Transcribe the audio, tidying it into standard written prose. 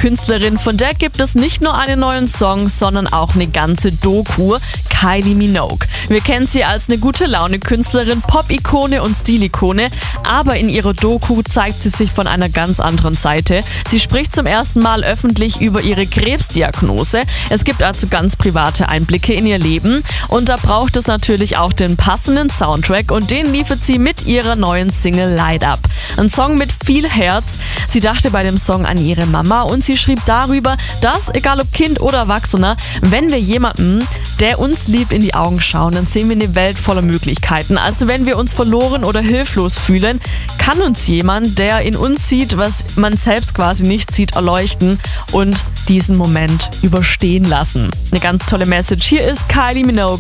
Künstlerin, von der gibt es nicht nur einen neuen Song, sondern auch eine ganze Doku. Kylie Minogue. Wir kennen sie als eine gute Laune-Künstlerin, Pop-Ikone und Stilikone, aber in ihrer Doku zeigt sie sich von einer ganz anderen Seite. Sie spricht zum ersten Mal öffentlich über ihre Krebsdiagnose. Es gibt also ganz private Einblicke in ihr Leben und da braucht es natürlich auch den passenden Soundtrack und den liefert sie mit ihrer neuen Single Light Up. Ein Song mit viel Herz. Sie dachte bei dem Song an ihre Mama und sie schrieb darüber, dass, egal ob Kind oder Erwachsener, wenn wir jemanden, der uns lieb in die Augen schauen, dann sehen wir eine Welt voller Möglichkeiten. Also wenn wir uns verloren oder hilflos fühlen, kann uns jemand, der in uns sieht, was man selbst quasi nicht sieht, erleuchten und diesen Moment überstehen lassen. Eine ganz tolle Message. Hier ist Kylie Minogue